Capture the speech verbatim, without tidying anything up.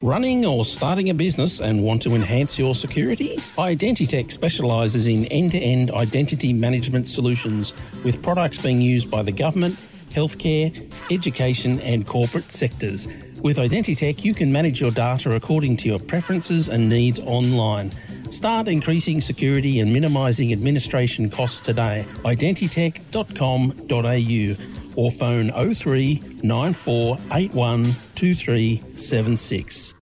Running or starting a business and want to enhance your security? Identitech specialises in end-to-end identity management solutions with products being used by the government, healthcare, education and corporate sectors. With Identitech, you can manage your data according to your preferences and needs online. Start increasing security and minimising administration costs today. identitech dot com dot a u or phone oh three nine four eight one two three seven six.